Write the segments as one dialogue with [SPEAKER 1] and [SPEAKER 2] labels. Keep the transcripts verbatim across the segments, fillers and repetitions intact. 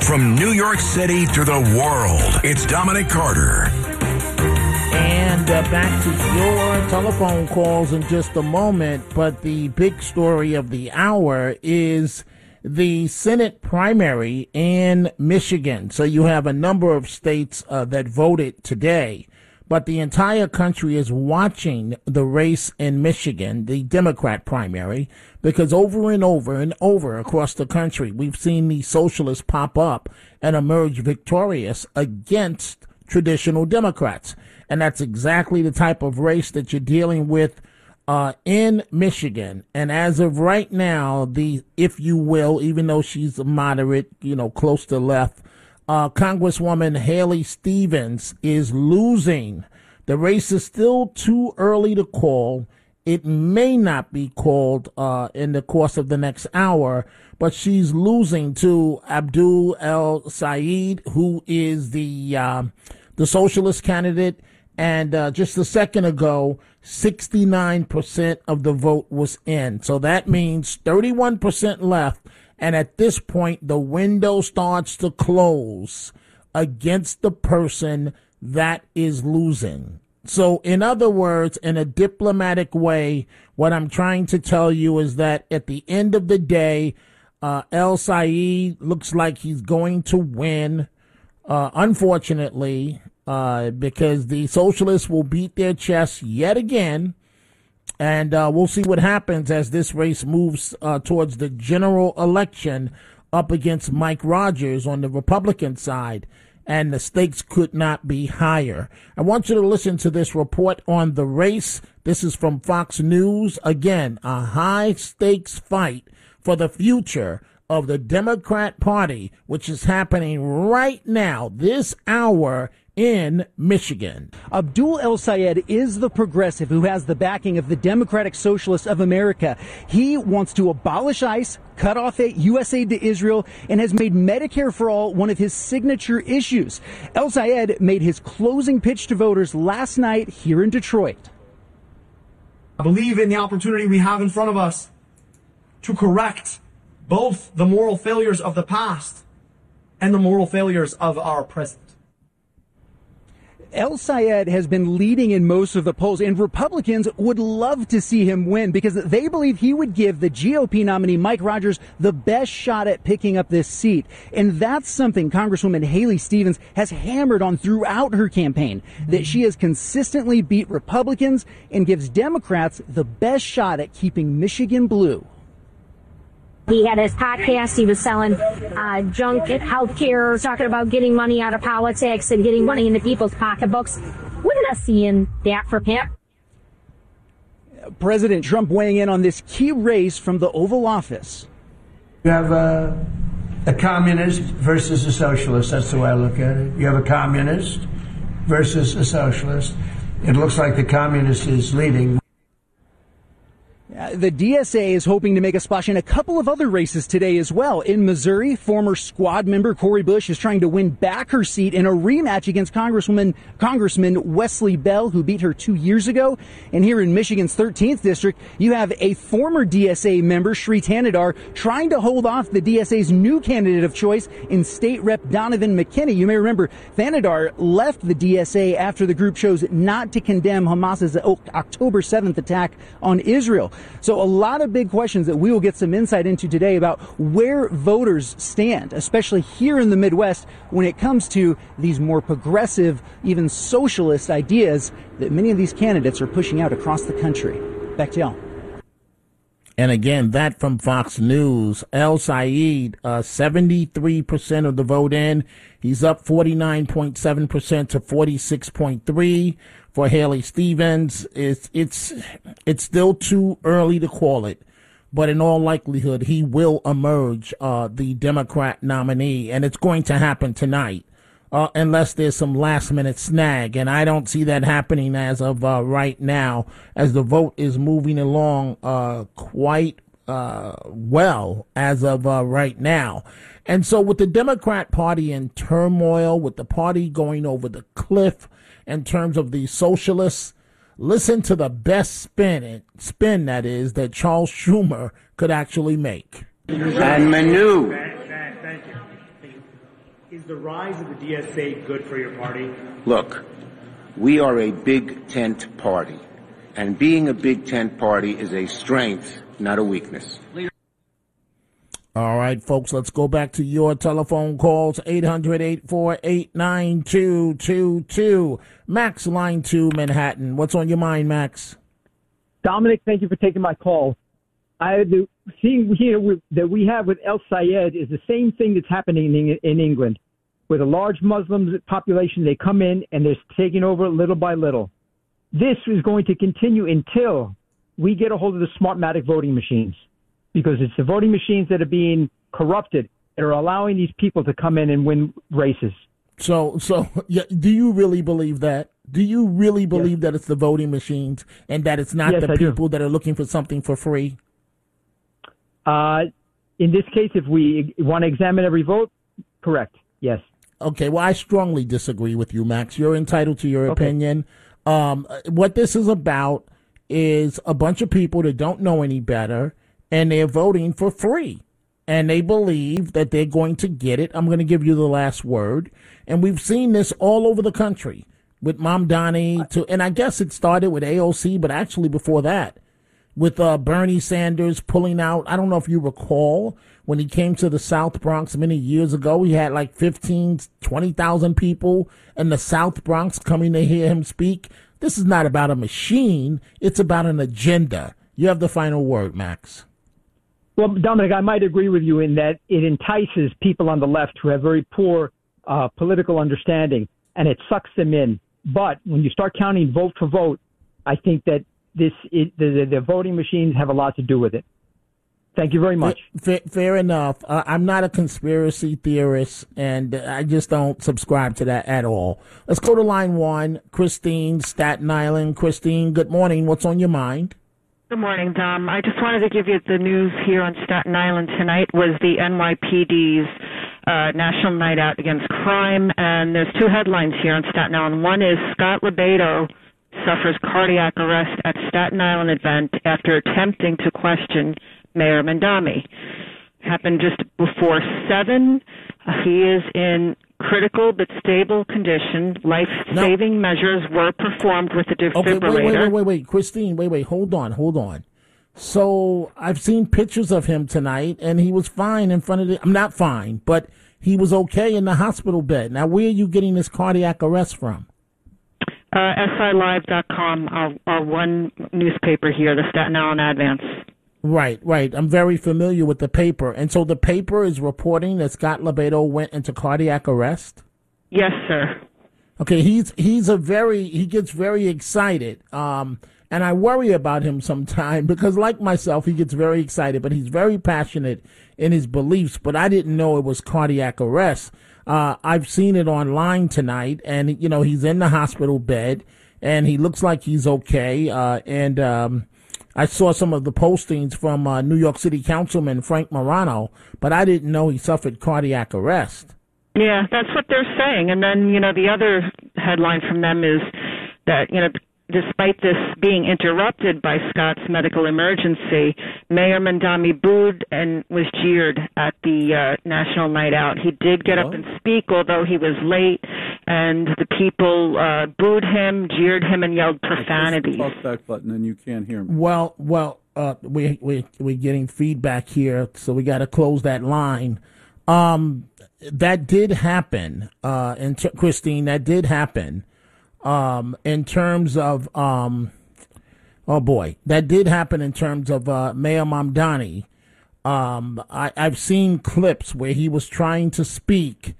[SPEAKER 1] From New York City to the world, it's Dominic Carter.
[SPEAKER 2] And uh, back to your telephone calls in just a moment. But the big story of the hour is the Senate primary in Michigan. So you have a number of states uh, that voted today, but the entire country is watching the race in Michigan, the Democrat primary, because over and over and over across the country, we've seen the socialists pop up and emerge victorious against traditional Democrats. And that's exactly the type of race that you're dealing with Uh, in Michigan. And as of right now, the, if you will, even though she's a moderate, you know, close to left, uh, Congresswoman Haley Stevens is losing. The race is still too early to call. It may not be called, uh, in the course of the next hour, but she's losing to Abdul El-Sayed, who is the, uh, the socialist candidate. And uh, just a second ago, sixty-nine percent of the vote was in. So that means thirty-one percent left. And at this point, the window starts to close against the person that is losing. So in other words, in a diplomatic way, what I'm trying to tell you is that at the end of the day, uh, El-Sayed looks like he's going to win, uh, unfortunately. Uh, because the socialists will beat their chests yet again, and uh, we'll see what happens as this race moves uh, towards the general election up against Mike Rogers on the Republican side, and the stakes could not be higher. I want you to listen to this report on the race. This is from Fox News. Again, a high-stakes fight for the future of the Democrat Party, which is happening right now, this hour, in Michigan.
[SPEAKER 3] Abdul El-Sayed is the progressive who has the backing of the Democratic Socialists of America. He wants to abolish ICE, cut off U S aid to Israel, and has made Medicare for All one of his signature issues. El-Sayed made his closing pitch to voters last night here in Detroit.
[SPEAKER 4] I believe in the opportunity we have in front of us to correct both the moral failures of the past and the moral failures of our present.
[SPEAKER 3] El-Sayed has been leading in most of the polls, and Republicans would love to see him win because they believe he would give the G O P nominee Mike Rogers the best shot at picking up this seat. And that's something Congresswoman Haley Stevens has hammered on throughout her campaign, that she has consistently beat Republicans and gives Democrats the best shot at keeping Michigan blue.
[SPEAKER 5] He had his podcast. He was selling uh, junk at healthcare, talking about getting money out of politics and getting money into people's pocketbooks. Wouldn't have seen that from him.
[SPEAKER 3] President Trump weighing in on this key race from the Oval Office.
[SPEAKER 6] You have a, a communist versus a socialist. That's the way I look at it. You have a communist versus a socialist. It looks like the communist is leading.
[SPEAKER 3] Uh, the D S A is hoping to make a splash in a couple of other races today as well. In Missouri, former squad member Cori Bush is trying to win back her seat in a rematch against Congresswoman, Congressman Wesley Bell, who beat her two years ago. And here in Michigan's thirteenth district, you have a former D S A member, Sri Thanedar, trying to hold off the D S A's new candidate of choice in State Rep Donovan McKinney. You may remember Thanedar left the D S A after the group chose not to condemn Hamas's October seventh attack on Israel. So a lot of big questions that we will get some insight into today about where voters stand, especially here in the Midwest, when it comes to these more progressive, even socialist ideas that many of these candidates are pushing out across the country. Back to y'all.
[SPEAKER 2] And again, that from Fox News. El-Sayed, uh, seventy-three percent of the vote in. He's up forty-nine point seven percent to forty-six point three. For Haley Stevens, it's, it's, it's still too early to call it, but in all likelihood, he will emerge, uh, the Democrat nominee, and it's going to happen tonight, uh, unless there's some last minute snag. And I don't see that happening as of, uh, right now, as the vote is moving along, uh, quite, uh, well as of, uh, right now. And so with the Democrat Party in turmoil, with the party going over the cliff, in terms of the socialists, listen to the best spin, spin that is, that Charles Schumer could actually make.
[SPEAKER 6] And Manu,
[SPEAKER 7] Is the rise of the D S A good for your party?
[SPEAKER 8] Look, we are a big tent party, and being a big tent party is a strength, not a weakness.
[SPEAKER 2] All right, folks, let's go back to your telephone calls, eight hundred, eight four eight, nine two two two. Max, line two, Manhattan. What's on your mind, Max?
[SPEAKER 9] Dominic, thank you for taking my call. I the thing here with, that we have with El Sayed is the same thing that's happening in, in England. With a large Muslim population, they come in and they're taking over little by little. This is going to continue until we get a hold of the Smartmatic voting machines, because it's the voting machines that are being corrupted that are allowing these people to come in and win races.
[SPEAKER 2] So, so yeah, do you really believe that? Do you really believe yes. that it's the voting machines and that it's not
[SPEAKER 9] yes,
[SPEAKER 2] the
[SPEAKER 9] I
[SPEAKER 2] people
[SPEAKER 9] do.
[SPEAKER 2] that are looking for something for free?
[SPEAKER 9] Uh, in this case, if we want to examine every vote, correct, yes.
[SPEAKER 2] Okay, well, I strongly disagree with you, Max. You're entitled to your okay. opinion. Um, what this is about is a bunch of people that don't know any better, and they're voting for free. And they believe that they're going to get it. I'm going to give you the last word. And we've seen this all over the country with Mamdani, to, and I guess it started with A O C, but actually before that, with uh, Bernie Sanders pulling out. I don't know if you recall when he came to the South Bronx many years ago, he had like fifteen, twenty thousand people in the South Bronx coming to hear him speak. This is not about a machine. It's about an agenda. You have the final word, Max.
[SPEAKER 9] Well, Dominic, I might agree with you in that it entices people on the left who have very poor uh, political understanding, and it sucks them in. But when you start counting vote for vote, I think that this it, the, the voting machines have a lot to do with it. Thank you very much.
[SPEAKER 2] Fair, fair enough. Uh, I'm not a conspiracy theorist, and I just don't subscribe to that at all. Let's go to line one. Christine, Staten Island. Christine, good morning. What's on your mind?
[SPEAKER 10] Good morning, Dom. I just wanted to give you the news here on Staten Island tonight was the N Y P D's uh, National Night Out Against Crime, and there's two headlines here on Staten Island. One is Scott Lebedo suffers cardiac arrest at Staten Island event after attempting to question Mayor Mamdani. Happened just before seven. Uh, he is in critical but stable condition. Life-saving no. measures were performed with a defibrillator.
[SPEAKER 2] Okay, wait, wait, wait, wait, wait, Christine, wait, wait, hold on, hold on. So I've seen pictures of him tonight, and he was fine in front of the. I'm not fine, but he was okay in the hospital bed. Now, where are you getting this cardiac arrest from?
[SPEAKER 10] Uh, S I Live dot com, our, our one newspaper here, the Staten Island Advance.
[SPEAKER 2] Right, right. I'm very familiar with the paper. And so the paper is reporting that Scott Lebedo went into cardiac arrest?
[SPEAKER 10] Yes, sir.
[SPEAKER 2] Okay, he's he's a very, he gets very excited. Um, and I worry about him sometimes because like myself, he gets very excited, but he's very passionate in his beliefs. But I didn't know it was cardiac arrest. Uh, I've seen it online tonight, and, you know, he's in the hospital bed, and he looks like he's okay. Uh, and, um, I saw some of the postings from uh, New York City Councilman Frank Morano, but I didn't know he suffered cardiac arrest.
[SPEAKER 10] Yeah, that's what they're saying. And then, you know, the other headline from them is that, you know, despite this being interrupted by Scott's medical emergency, Mayor Mamdani booed and was jeered at the uh, National Night Out. He did get oh. up and speak, although he was late, and the people uh, booed him, jeered him, and yelled profanities.
[SPEAKER 11] Talk back button, and you can't hear me.
[SPEAKER 2] Well, well, uh, we we we're getting feedback here, so we got to close that line. Um, that did happen, uh, and t- Christine, that did happen. Um, in terms of, um, oh boy, that did happen in terms of, uh, Mayor Mamdani. Um, I, I've seen clips where he was trying to speak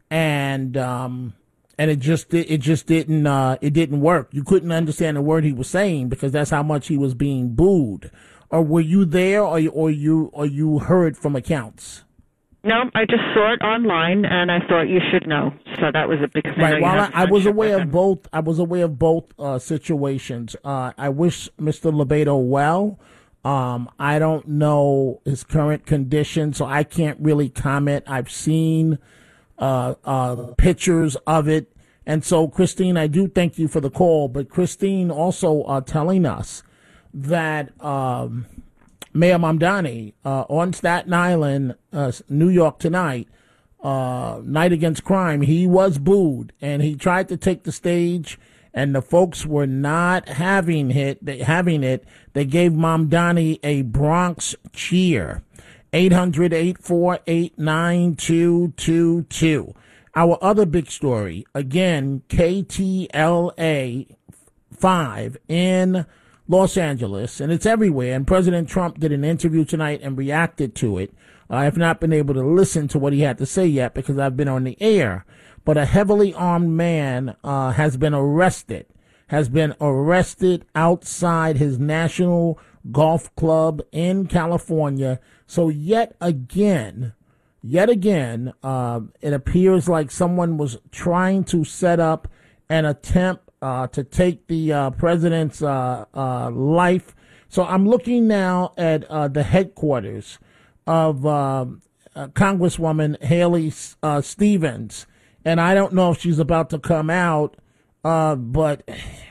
[SPEAKER 2] and, um, and it just, it just didn't, uh, it didn't work. You couldn't understand a word he was saying because that's how much he was being booed. Or were you there or, or you, or you heard from accounts?
[SPEAKER 10] No, I just saw it online, and I thought you should know. So that was a big thing.
[SPEAKER 2] Right. Well, I, I was aware of both. I was aware of both uh, situations. Uh, I wish Mister Lebedo well. Um, I don't know his current condition, so I can't really comment. I've seen uh, uh, pictures of it, and so Christine, I do thank you for the call. But Christine also uh, telling us that. Um, Mayor Mamdani uh, on Staten Island, uh, New York tonight, uh, Night Against Crime, he was booed, and he tried to take the stage, and the folks were not having it. They, having it. They gave Mamdani a Bronx cheer. eight hundred, eight four eight, nine two two two. Our other big story, again, K T L A five in Los Angeles, and it's everywhere. And President Trump did an interview tonight and reacted to it. I have not been able to listen to what he had to say yet because I've been on the air. But a heavily armed man uh, has been arrested, has been arrested outside his National Golf Club in California. So yet again, yet again, uh, it appears like someone was trying to set up an attempt uh, to take the uh, president's uh, uh, life. So I'm looking now at uh, the headquarters of uh, uh, Congresswoman Haley uh, Stevens. And I don't know if she's about to come out, uh, but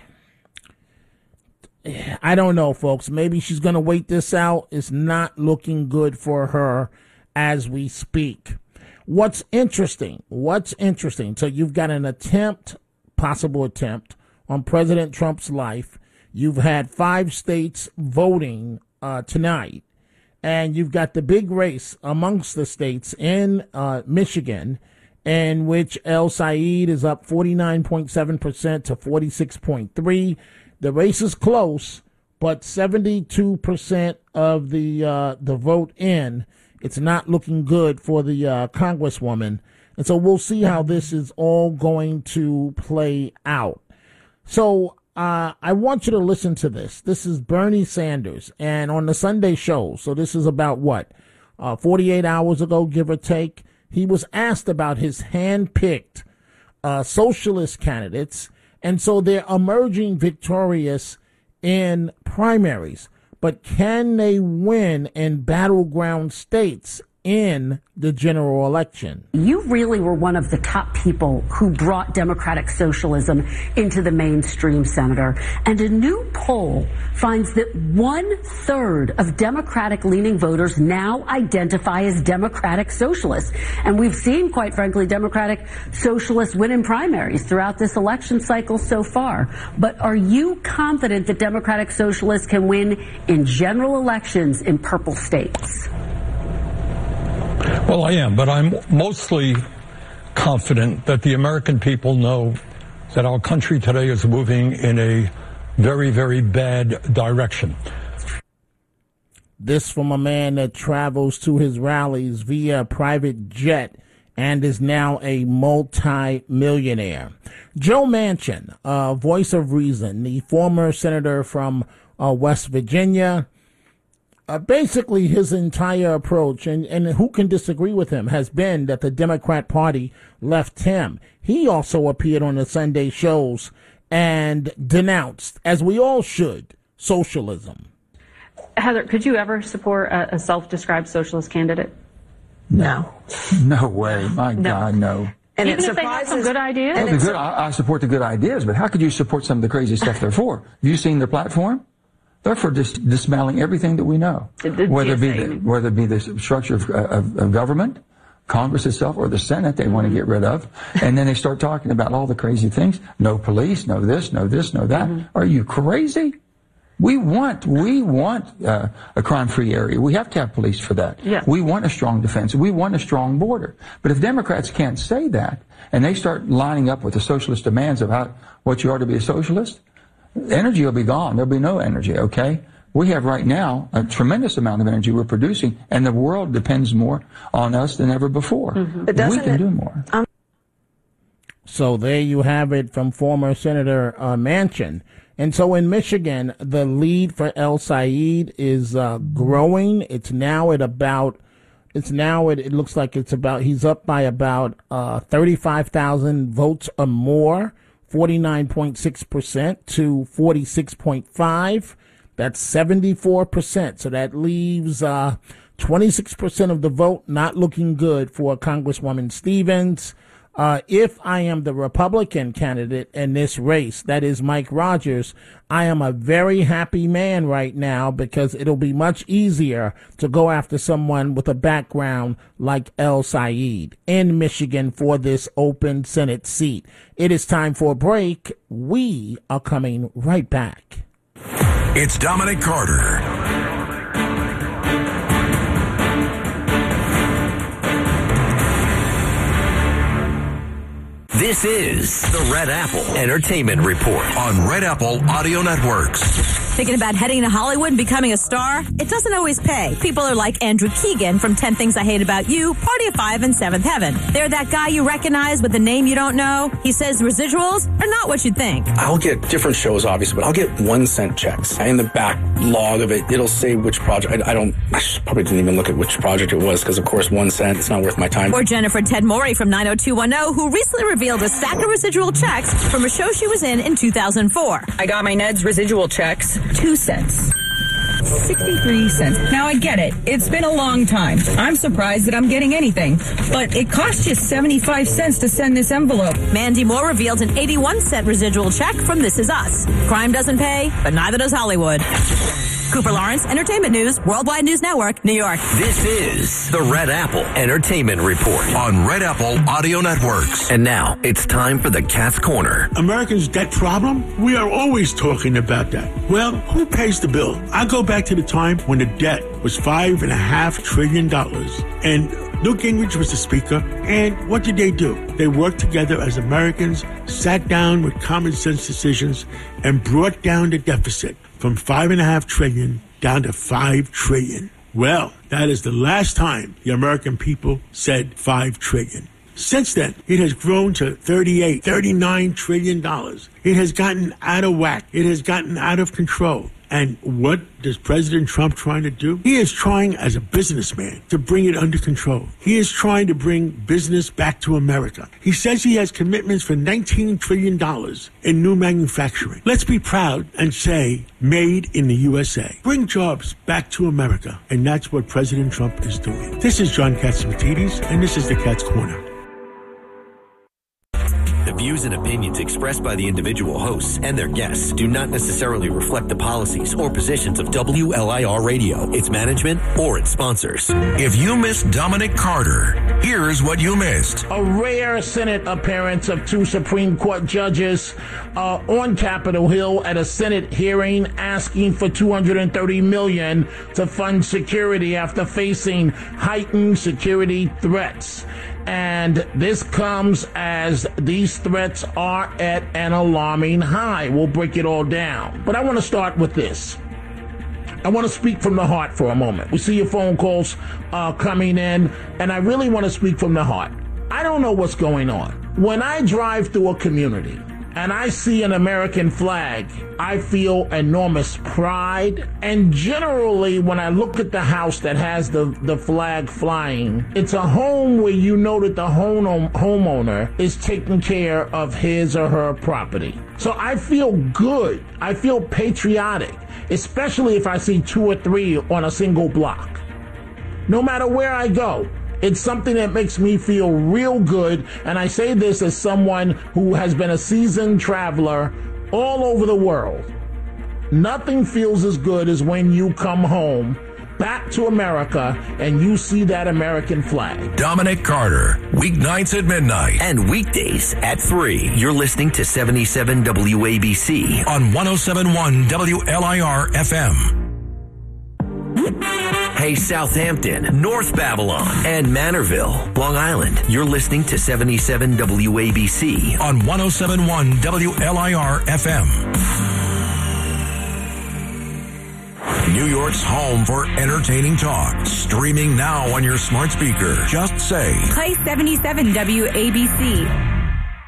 [SPEAKER 2] I don't know, folks. Maybe she's going to wait this out. It's not looking good for her as we speak. What's interesting? What's interesting? So you've got an attempt, possible attempt, on President Trump's life. You've had five states voting uh, tonight. And you've got the big race amongst the states in uh, Michigan, in which El Said is up forty-nine point seven percent to forty-six point three. The race is close, but seventy-two percent of the uh, the vote in. It's not looking good for the uh, Congresswoman. And so we'll see how this is all going to play out. So uh, I want you to listen to this. This is Bernie Sanders, and on the Sunday show, so this is about what, uh, forty-eight hours ago, give or take, he was asked about his hand-picked uh, socialist candidates, and so they're emerging victorious in primaries. But can they win in battleground states in the general election?
[SPEAKER 12] You really were one of the top people who brought democratic socialism into the mainstream, Senator. And a new poll finds that one third of Democratic-leaning voters now identify as democratic socialists. And we've seen, quite frankly, democratic socialists win in primaries throughout this election cycle so far. But are you confident that democratic socialists can win in general elections in purple states?
[SPEAKER 13] Well, I am, but I'm mostly confident that the American people know that our country today is moving in a very, very bad direction.
[SPEAKER 2] This from a man that travels to his rallies via private jet and is now a multi-millionaire. Joe Manchin, uh, voice of reason, the former senator from uh, West Virginia. Uh, basically, his entire approach, and, and who can disagree with him, has been that the Democrat Party left him. He also appeared on the Sunday shows and denounced, as we all should, socialism.
[SPEAKER 14] Heather, could you ever support a, a self-described socialist candidate?
[SPEAKER 15] No. No way. My
[SPEAKER 14] No.
[SPEAKER 15] God, no.
[SPEAKER 14] And Even if they have some good ideas?
[SPEAKER 15] Well, the good, I, I support the good ideas, but how could you support some of the crazy stuff they're for? Have you seen their platform? They're for dis- dismantling everything that we know, whether it be the, whether it be the structure of, of, of government, Congress itself, or the Senate they want to get rid of, and then they start talking about all the crazy things. No police, no this, no this, no that. Mm-hmm. Are you crazy? We want we want uh, a crime-free area. We have to have police for that.
[SPEAKER 14] Yeah.
[SPEAKER 15] We want a strong defense. We want a strong border. But if Democrats can't say that, and they start lining up with the socialist demands of how what you are to be a socialist, energy will be gone. There'll be no energy, okay? We have right now a tremendous amount of energy we're producing, and the world depends more on us than ever before. Mm-hmm. But we can it, do more. Um,
[SPEAKER 2] so there you have it from former Senator uh, Manchin. And so in Michigan, the lead for El Said is uh, growing. It's now at about, it's now, at, it looks like it's about, he's up by about uh, thirty-five thousand votes or more. forty-nine point six percent to forty-six point five. That's seventy-four percent. So that leaves uh, twenty-six percent of the vote not looking good for Congresswoman Stevens. Uh, if I am the Republican candidate in this race, that is Mike Rogers, I am a very happy man right now because it'll be much easier to go after someone with a background like El Sayed in Michigan for this open Senate seat. It is time for a break. We are coming right back.
[SPEAKER 1] It's Dominic Carter.
[SPEAKER 16] This is the Red Apple Entertainment Report on Red Apple Audio Networks.
[SPEAKER 17] Thinking about heading to Hollywood and becoming a star? It doesn't always pay. People are like Andrew Keegan from ten Things I Hate About You, Party of Five, and Seventh Heaven. They're that guy you recognize with a name you don't know. He says residuals are not what you'd think.
[SPEAKER 18] I'll get different shows, obviously, but I'll get one cent checks. In the back log of it, it'll say which project. I, I don't, I probably didn't even look at which project it was because, of course, one cent, it's not worth my time.
[SPEAKER 17] Or Jennifer Ted Morey from nine oh two one oh, who recently revealed a stack of residual checks from a show she was in in two thousand four.
[SPEAKER 19] I got my Ned's residual checks, two cents. sixty-three cents. Now I get it. It's been a long time. I'm surprised that I'm getting anything. But it cost you seventy-five cents to send this envelope.
[SPEAKER 17] Mandy Moore revealed an eighty-one cent residual check from This Is Us. Crime doesn't pay, but neither does Hollywood. Cooper Lawrence, Entertainment News, Worldwide News Network, New York.
[SPEAKER 16] This is the Red Apple Entertainment Report on Red Apple Audio Networks. And now it's time for the Cat's Corner.
[SPEAKER 20] Americans' debt problem? We are always talking about that. Well, who pays the bill? I go back to the time when the debt was five and a half trillion dollars. And Newt Gingrich was the speaker. And what did they do? They worked together as Americans, sat down with common sense decisions, and brought down the deficit from five and a half trillion down to five trillion. Well, that is the last time the American people said five trillion. Since then, it has grown to thirty-eight, thirty-nine trillion dollars. It has gotten out of whack. It has gotten out of control. And what is President Trump trying to do? He is trying, as a businessman, to bring it under control. He is trying to bring business back to America. He says he has commitments for nineteen trillion dollars in new manufacturing. Let's be proud and say, made in the U S A. Bring jobs back to America. And that's what President Trump is doing. This is John Katsimatidis, and this is the Cat's Corner.
[SPEAKER 16] The views and opinions expressed by the individual hosts and their guests do not necessarily reflect the policies or positions of W L I R Radio, its management, or its sponsors.
[SPEAKER 1] If you missed Dominic Carter, here's what you missed.
[SPEAKER 2] A rare Senate appearance of two Supreme Court judges uh, on Capitol Hill at a Senate hearing asking for two hundred thirty million dollars to fund security after facing heightened security threats. And this comes as these threats are at an alarming high. We'll break it all down. But I want to start with this. I want to speak from the heart for a moment. We see your phone calls uh, coming in, and I really want to speak from the heart. I don't know what's going on. When I drive through a community and I see an American flag, I feel enormous pride. And generally, when I look at the house that has the, the flag flying, it's a home where you know that the home, homeowner is taking care of his or her property. So I feel good. I feel patriotic, especially if I see two or three on a single block. No matter where I go, it's something that makes me feel real good, and I say this as someone who has been a seasoned traveler all over the world. Nothing feels as good as when you come home, back to America, and you see that American flag.
[SPEAKER 1] Dominic Carter, weeknights at midnight.
[SPEAKER 16] And weekdays at three. You're listening to seventy-seven W A B C
[SPEAKER 1] on one oh seven point one W L I R F M.
[SPEAKER 16] Hey, Southampton, North Babylon, and Manorville, Long Island. You're listening to seventy-seven W A B C
[SPEAKER 1] on one oh seven point one W L I R F M. New York's home for entertaining talk. Streaming now on your smart speaker. Just say,
[SPEAKER 21] play seventy-seven W A B C.